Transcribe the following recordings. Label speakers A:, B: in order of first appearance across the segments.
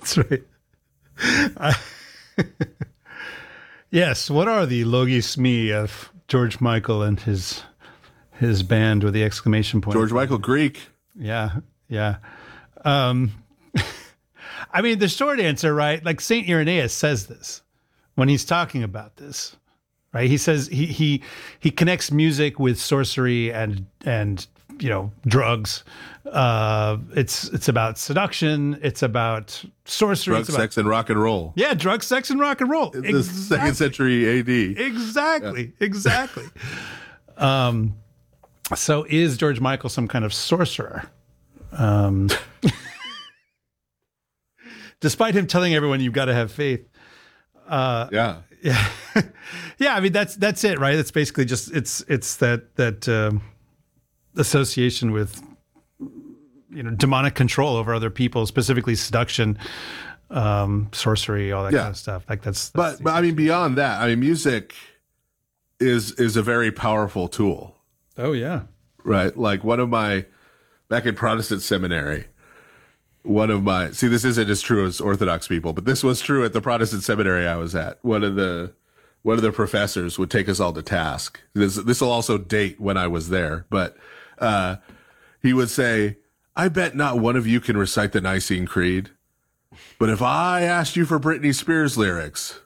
A: That's right. Yes. What are the logis me of George Michael and his band with the exclamation point?
B: George Michael Greek.
A: Yeah. Yeah. I mean, the short answer, right? Like Saint Irenaeus says this when he's talking about this, right? He says he connects music with sorcery and drugs. It's about seduction. It's about sorcery.
B: Drug, sex, and rock and roll.
A: Yeah, drug, sex, and rock and roll.
B: In the 2nd century AD.
A: Exactly. Yeah. Exactly. So is George Michael some kind of sorcerer? Despite him telling everyone you've got to have faith.
B: Yeah.
A: Yeah. Yeah. I mean, that's it, right? It's basically just, it's that association with, demonic control over other people, specifically seduction, sorcery, all that kind of stuff. Like but
B: I mean, beyond that, I mean, music is a very powerful tool.
A: Oh yeah.
B: Right. Like back in Protestant seminary, this isn't as true as Orthodox people, but this was true at the Protestant seminary I was at. One of the professors would take us all to task. This will also date when I was there, but he would say, "I bet not one of you can recite the Nicene Creed, but if I asked you for Britney Spears lyrics."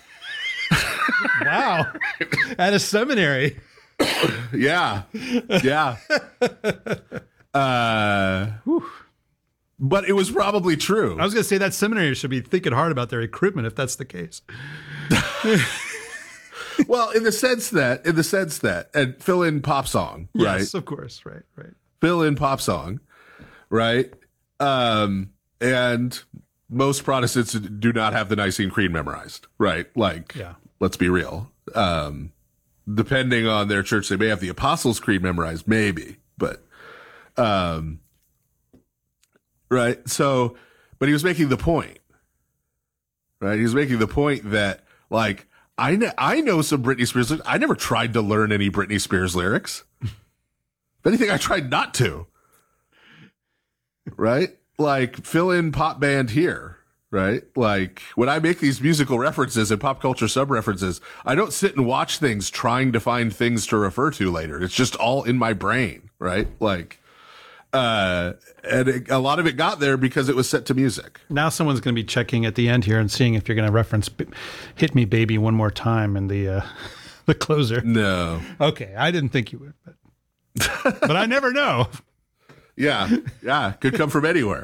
A: Wow. At a seminary.
B: Yeah. Yeah. But it was probably true.
A: I was going to say that seminary should be thinking hard about their recruitment if that's the case.
B: Well, in the sense that, and fill in pop song, right?
A: Yes, of course, right.
B: Fill in pop song, right? And most Protestants do not have the Nicene Creed memorized, right? Like, let's be real. Depending on their church, they may have the Apostles' Creed memorized, maybe, but, right? So, but he was making the point, right? He was making the point that, like, I know some Britney Spears lyrics. I never tried to learn any Britney Spears lyrics. If anything, I tried not to, right? Like, fill in pop band here, right? Like, when I make these musical references and pop culture sub-references, I don't sit and watch things trying to find things to refer to later. It's just all in my brain, right? Like, a lot of it got there because it was set to music.
A: Now someone's going to be checking at the end here and seeing if you're going to reference "Hit Me, Baby, One More Time" in the closer.
B: No.
A: Okay, I didn't think you would, but I never know.
B: Yeah, could come from anywhere.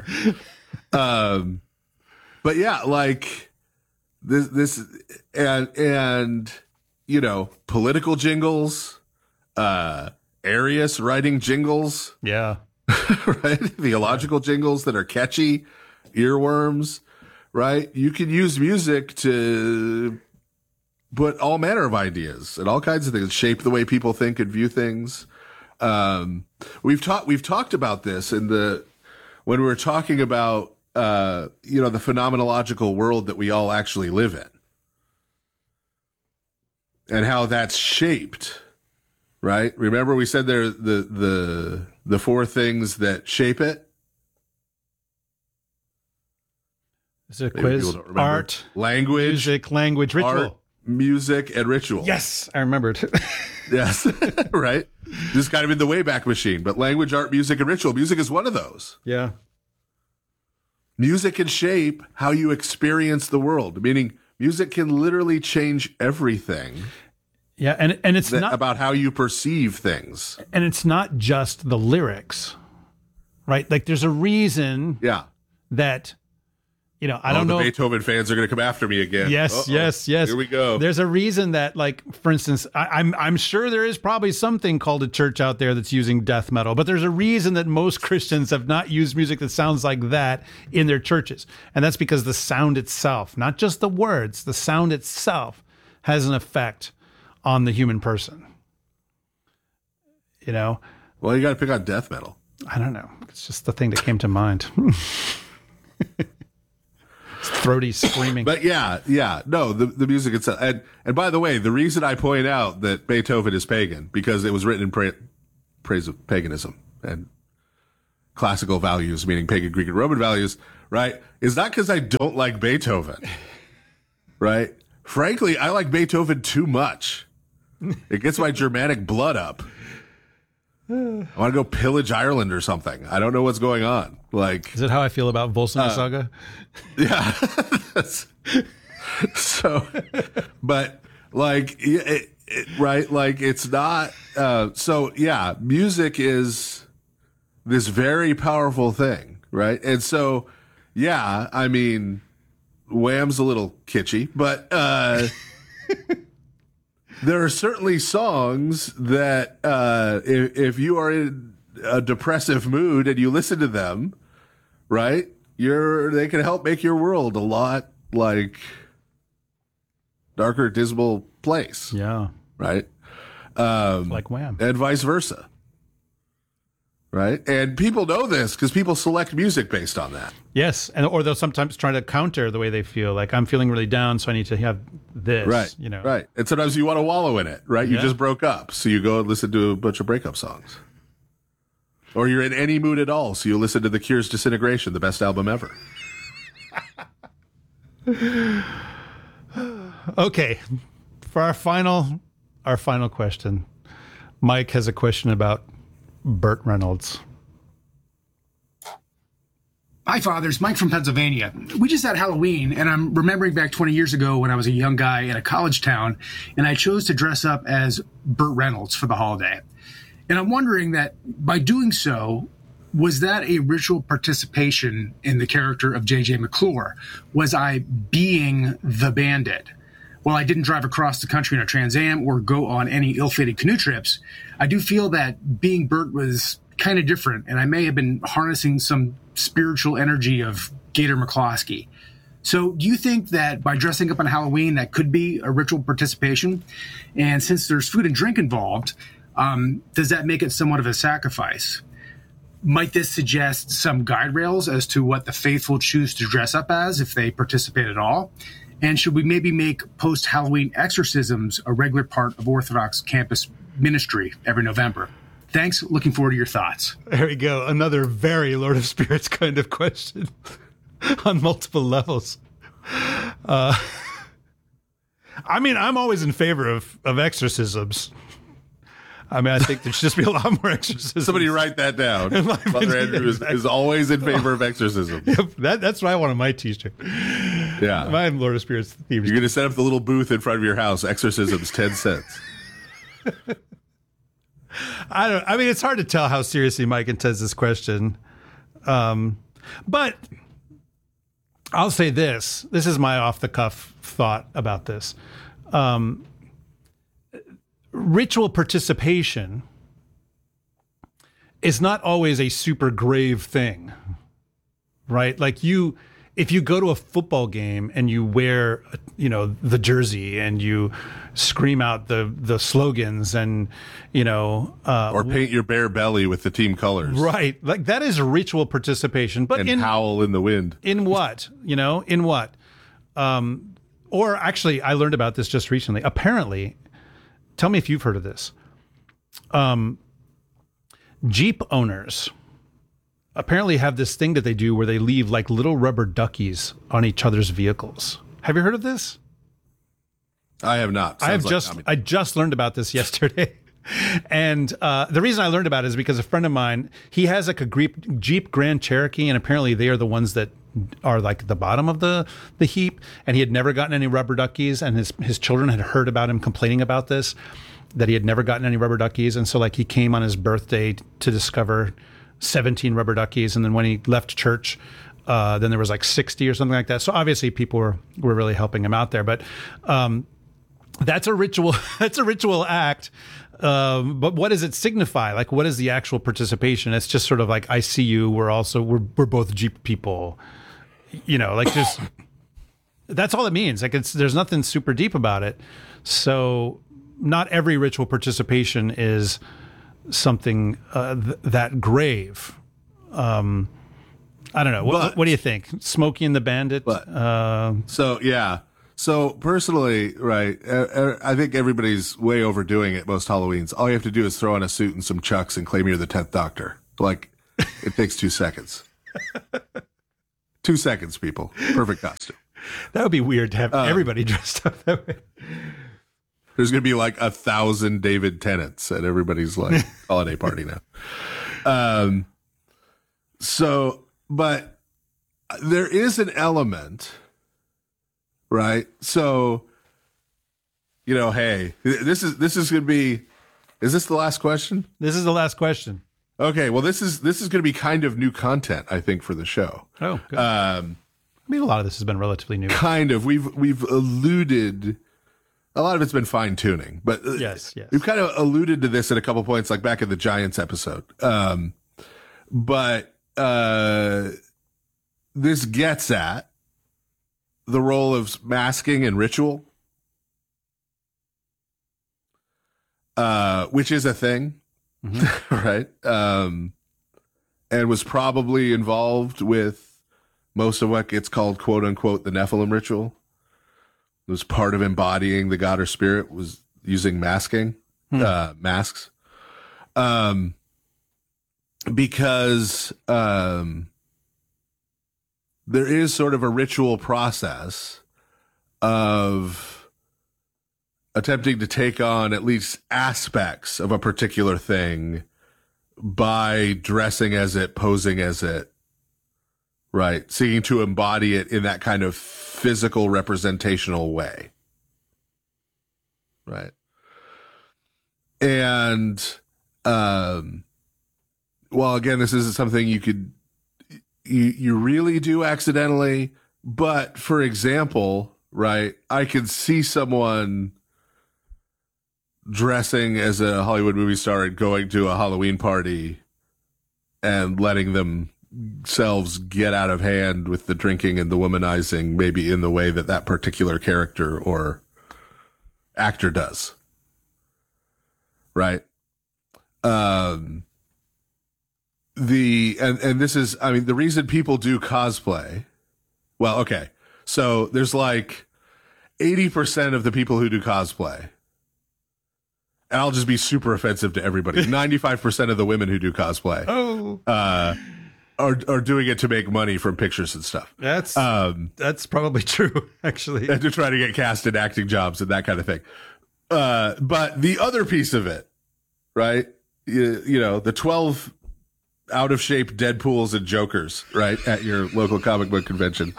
B: But yeah, like this and political jingles, Arius writing jingles.
A: Yeah.
B: Right? Theological jingles that are catchy, earworms, right? You can use music to put all manner of ideas and all kinds of things, shape the way people think and view things. We've talked about this when we were talking about, the phenomenological world that we all actually live in and how that's shaped, right? Remember we said there, the four things that shape it.
A: Is it a quiz? Art,
B: language,
A: music, language, ritual.
B: Art, music, and ritual.
A: Yes, I remembered.
B: Yes, right? This is kind of in the Wayback Machine, but language, art, music, and ritual. Music is one of those.
A: Yeah.
B: Music can shape how you experience the world, meaning music can literally change everything.
A: Yeah, and it's not
B: about how you perceive things.
A: And it's not just the lyrics, right? Like there's a reason that, I don't know.
B: The Beethoven fans are going to come after me again.
A: Yes. Here
B: we go.
A: There's a reason that, like, for instance, I'm sure there is probably something called a church out there that's using death metal, but there's a reason that most Christians have not used music that sounds like that in their churches. And that's because the sound itself, not just the words, the sound itself has an effect on the human person. Well,
B: you got to pick on death metal.
A: I don't know. It's just the thing that came to mind. Throaty screaming.
B: But no, the music itself. And by the way, the reason I point out that Beethoven is pagan, because it was written in praise of paganism and classical values, meaning pagan Greek and Roman values, right, is not because I don't like Beethoven, right? Frankly, I like Beethoven too much. It gets my Germanic blood up. I want to go pillage Ireland or something. I don't know what's going on. Like,
A: is it how I feel about Volsunga Saga?
B: Yeah. So, but like, right? Like, it's not. So, yeah, music is this very powerful thing, right? And so, yeah, I mean, Wham's a little kitschy, but there are certainly songs that if you are in a depressive mood and you listen to them, right, they can help make your world a lot like darker, dismal place.
A: Yeah.
B: Right.
A: Like Wham.
B: And vice versa. Right. And people know this because people select music based on that.
A: Yes. Or they'll sometimes try to counter the way they feel. Like, I'm feeling really down, so I need to have this.
B: Right.
A: You know.
B: Right. And sometimes you want to wallow in it. Right. You
A: Yeah.
B: just broke up. So you go and listen to a bunch of breakup songs. Or you're in any mood at all. So you listen to The Cure's Disintegration, the best album ever.
A: Okay. For our final question, Mike has a question about Burt Reynolds.
C: Hi, fathers. Mike from Pennsylvania. We just had Halloween, and I'm remembering back 20 years ago when I was a young guy in a college town, and I chose to dress up as Burt Reynolds for the holiday. And I'm wondering that by doing so, was that a ritual participation in the character of J.J. McClure? Was I being the bandit? While I didn't drive across the country in a Trans Am or go on any ill-fated canoe trips, I do feel that being Burt was kind of different, and I may have been harnessing some spiritual energy of Gator McCloskey. So do you think that by dressing up on Halloween, that could be a ritual participation? And since there's food and drink involved, does that make it somewhat of a sacrifice? Might this suggest some guide rails as to what the faithful choose to dress up as if they participate at all? And should we maybe make post-Halloween exorcisms a regular part of Orthodox campus ministry every November? Thanks. Looking forward to your thoughts.
A: There we go. Another very Lord of Spirits kind of question on multiple levels. I mean, I'm always in favor of exorcisms. I mean, I think there should just be a lot more exorcisms.
B: Somebody write that down. Father Andrew is always in favor of exorcism.
A: Yep, that's what I want on my t-shirt.
B: Yeah.
A: My Lord of Spirits theme.
B: You're going to set up the little booth in front of your house. Exorcisms, 10 cents.
A: I mean, it's hard to tell how seriously Mike intends this question. But I'll say this. This is my off-the-cuff thought about this. Ritual participation is not always a super grave thing, right? Like if you go to a football game and you wear, the jersey and you scream out the slogans and,
B: or paint your bare belly with the team colors.
A: Right. Like that is ritual participation, but
B: and howl in the wind.
A: In what, in what? Or actually, I learned about this just recently. Apparently, tell me if you've heard of this. Jeep owners apparently have this thing that they do where they leave like little rubber duckies on each other's vehicles. Have you heard of this?
B: I have not.
A: I just learned about this yesterday. And the reason I learned about it is because a friend of mine, he has like a Jeep Grand Cherokee, and apparently they are the ones that are like the bottom of the heap, and he had never gotten any rubber duckies, and his children had heard about him complaining about this, that he had never gotten any rubber duckies. And so like he came on his birthday to discover 17 rubber duckies, and then when he left church, then there was like 60 or something like that. So obviously people were really helping him out there, but that's a ritual. That's a ritual act. But what does it signify? Like, what is the actual participation? It's just sort of like, I see you. We're both Jeep people, like just, that's all it means. Like there's nothing super deep about it. So not every ritual participation is something that grave. I don't know. What do you think? Smokey and the Bandit?
B: So personally, right, I think everybody's way overdoing it most Halloweens. All you have to do is throw on a suit and some chucks and claim you're the 10th Doctor. Like, It takes 2 seconds. 2 seconds, people. Perfect costume.
A: That would be weird to have everybody dressed up that way.
B: There's going to be like 1,000 David Tennants at everybody's like holiday party now. But there is an element, right? So, hey, this is going to be, is this the last question?
A: This is the last question.
B: Okay. Well, this is going to be kind of new content, I think, for the show.
A: Oh, good. I mean, a lot of this has been relatively new.
B: Kind of. We've alluded, a lot of it's been fine tuning, but
A: yes.
B: We've kind of alluded to this at a couple points, like back in the Giants episode. But this gets at the role of masking and ritual, which is a thing, right? And was probably involved with most of what gets called, quote unquote, the Nephilim ritual. It was part of embodying the god or spirit, was using masks. Because there is sort of a ritual process of attempting to take on at least aspects of a particular thing by dressing as it, posing as it, right? Seeking to embody it in that kind of physical representational way. Right. And, well, again, this isn't something you really do accidentally, but for example, right, I could see someone dressing as a Hollywood movie star and going to a Halloween party and letting themselves get out of hand with the drinking and the womanizing, maybe in the way that particular character or actor does. Right. And this is, I mean, the reason people do cosplay, well, okay. So there's like 80% of the people who do cosplay, and I'll just be super offensive to everybody. 95% of the women who do cosplay are doing it to make money from pictures and stuff.
A: That's probably true, actually.
B: And to try to get cast in acting jobs and that kind of thing. But the other piece of it, right? The 12 out of shape Deadpools and Jokers, right? At your local comic book convention.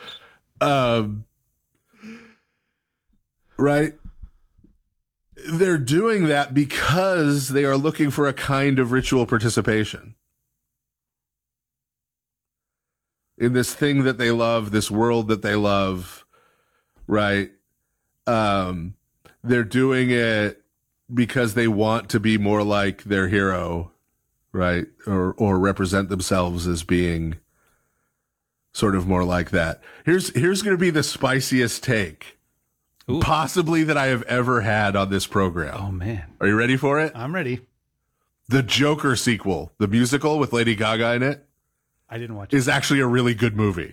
B: Right? They're doing that because they are looking for a kind of ritual participation in this thing that they love, this world that they love, right? They're doing it because they want to be more like their hero, right? Or represent themselves as being sort of more like that. Here's going to be the spiciest take,
A: Ooh,
B: possibly that I have ever had on this program.
A: Oh man.
B: Are you ready for it?
A: I'm ready.
B: The Joker sequel, the musical with Lady Gaga in it,
A: I didn't watch it.
B: is actually a really good movie.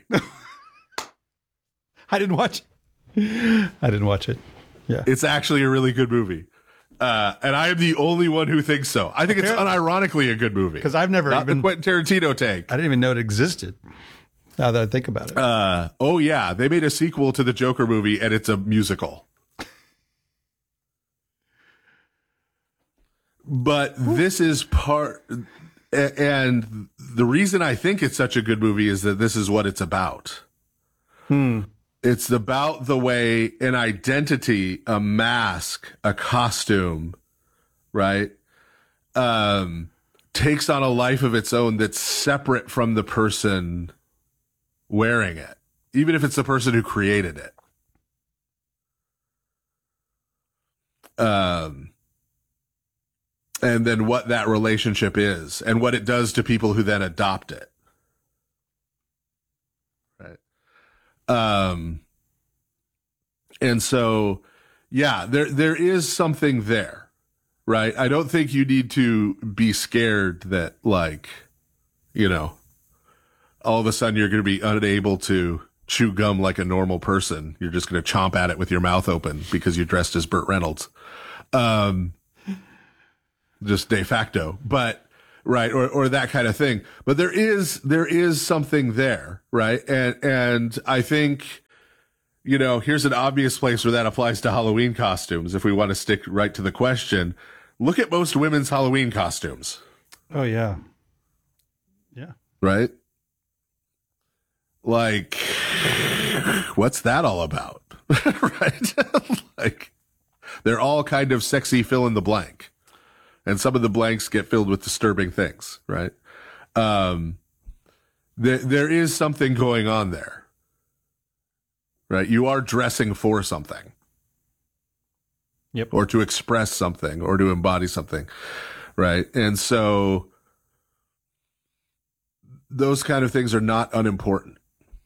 A: I didn't watch it. Yeah.
B: It's actually a really good movie. And I am the only one who thinks so. I think it's unironically a good movie.
A: Because I've never
B: Not
A: even...
B: the Quentin Tarantino take.
A: I didn't even know it existed. Now that I think about it.
B: Oh, yeah. They made a sequel to the Joker movie, and it's a musical. But this is part... And the reason I think it's such a good movie is that this is what it's about. It's about the way an identity, a mask, a costume, right, takes on a life of its own that's separate from the person wearing it, even if it's the person who created it. And then what that relationship is and what it does to people who then adopt it. Right. And so, yeah, there is something there, right? I don't think you need to be scared that, like, all of a sudden you're going to be unable to chew gum like a normal person. You're just going to chomp at it with your mouth open because you're dressed as Burt Reynolds. Just de facto. But right? Or that kind of thing. But there is something there, right? And I think, here's an obvious place where that applies to Halloween costumes. If we want to stick right to the question, look at most women's Halloween costumes.
A: Oh, yeah. Yeah.
B: Right? Like, what's that all about? Right? Like, they're all kind of sexy fill in the blank. And some of the blanks get filled with disturbing things, right? There is something going on there, right? You are dressing for something.
A: Yep.
B: Or to express something or to embody something, right? And so those kind of things are not unimportant.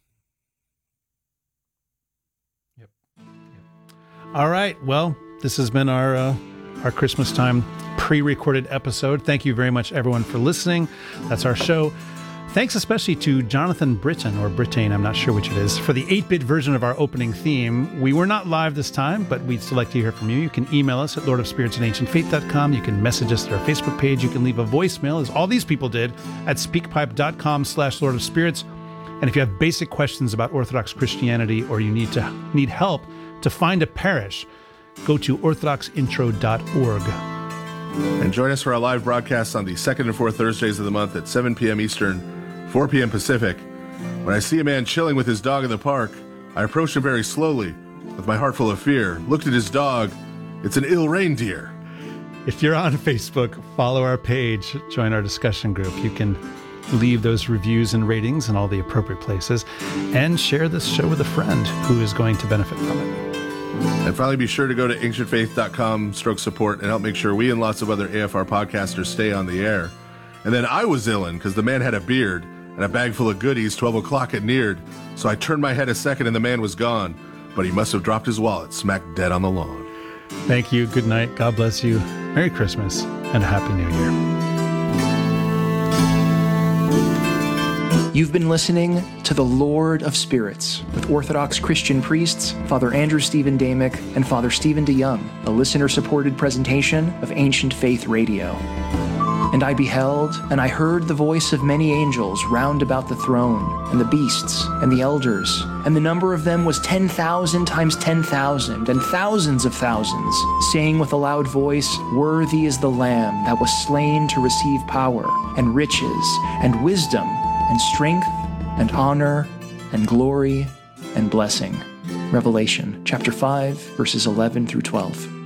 A: Yep. All right. Well, this has been our Christmas time pre-recorded episode. Thank you very much, everyone, for listening. That's our show. Thanks especially to Jonathan Brittain, or Brittain, I'm not sure which it is, for the 8-bit version of our opening theme. We were not live this time, but we'd still like to hear from you. You can email us at lordofspirits@ancientfaith.com. You can message us at our Facebook page. You can leave a voicemail, as all these people did, at speakpipe.com/lordofspirits. And if you have basic questions about Orthodox Christianity, or you need help to find a parish, go to orthodoxintro.org.
B: And join us for our live broadcasts on the second and fourth Thursdays of the month at 7 p.m. Eastern, 4 p.m. Pacific. When I see a man chilling with his dog in the park, I approach him very slowly, with my heart full of fear, looked at his dog. It's an ill reindeer.
A: If you're on Facebook, follow our page, join our discussion group. You can leave those reviews and ratings in all the appropriate places, and share this show with a friend who is going to benefit from it.
B: And finally, be sure to go to ancientfaith.com/support and help make sure we and lots of other AFR podcasters stay on the air. And then I was illin' because the man had a beard and a bag full of goodies. 12 o'clock had neared, so I turned my head a second and the man was gone. But he must have dropped his wallet smack dead on the lawn.
A: Thank you. Good night. God bless you. Merry Christmas and a Happy New Year.
D: You've been listening to The Lord of Spirits with Orthodox Christian priests, Father Andrew Stephen Damick and Father Stephen DeYoung, a listener-supported presentation of Ancient Faith Radio. And I beheld, and I heard the voice of many angels round about the throne, and the beasts, and the elders, and the number of them was 10,000 times 10,000, and thousands of thousands, saying with a loud voice, Worthy is the Lamb that was slain to receive power, and riches, and wisdom, and strength, and honor, and glory, and blessing. Revelation chapter 5, verses 11 through 12.